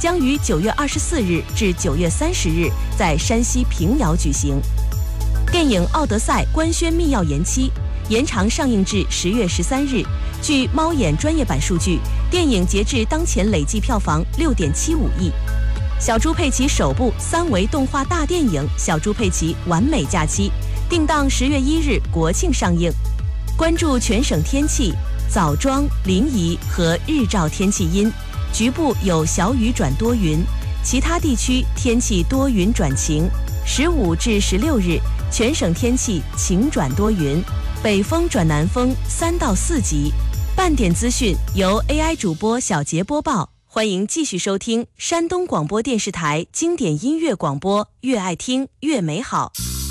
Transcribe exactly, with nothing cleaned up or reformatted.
将于九月二十四日至九月三十日在山西平遥举行。电影《奥德赛》官宣密钥延期，延长上映至十月十三日。据猫眼专业版数据，电影截至当前累计票房六点七五亿。小猪佩奇首部三维动画大电影《小猪佩奇完美假期》定档十月一日国庆上映。关注全省天气，枣庄、临沂和日照天气阴，局部有小雨转多云，其他地区天气多云转晴。十五至十六日，全省天气晴转多云，北风转南风三到四级。半点资讯由 A I 主播小杰播报，欢迎继续收听山东广播电视台经典音乐广播，越爱听越美好。